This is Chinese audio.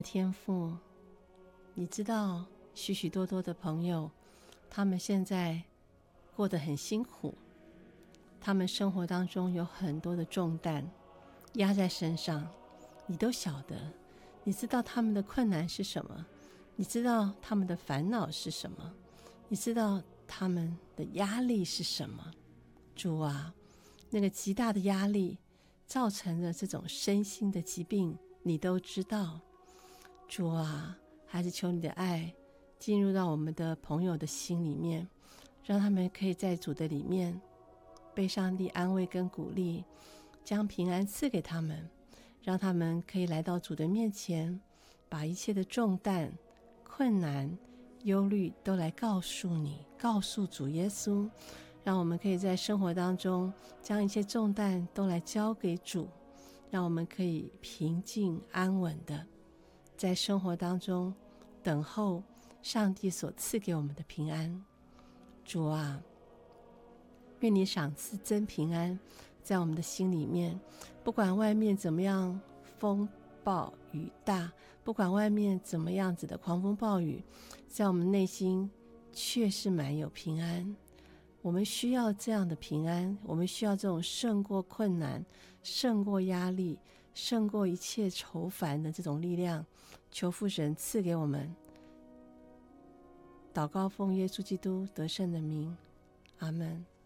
天父，你知道许许多多的朋友，他们现在过得很辛苦，他们生活当中有很多的重担压在身上，你都晓得，你知道他们的困难是什么，你知道他们的烦恼是什么，你知道他们的压力是什么。主啊，那个极大的压力造成了这种身心的疾病，你都知道。主啊，还是求你的爱进入到我们的朋友的心里面，让他们可以在主的里面被上帝安慰跟鼓励，将平安赐给他们，让他们可以来到主的面前，把一切的重担、困难、忧虑都来告诉你，告诉主耶稣，让我们可以在生活当中将一切重担都来交给主，让我们可以平静安稳的在生活当中等候上帝所赐给我们的平安。主啊，愿你赏赐真平安在我们的心里面，不管外面怎么样风暴雨大，不管外面怎么样子的狂风暴雨，在我们内心却是满有平安。我们需要这样的平安，我们需要这种胜过困难、胜过压力、胜过一切愁烦的这种力量，求父神赐给我们。祷告奉耶稣基督得胜的名，阿们。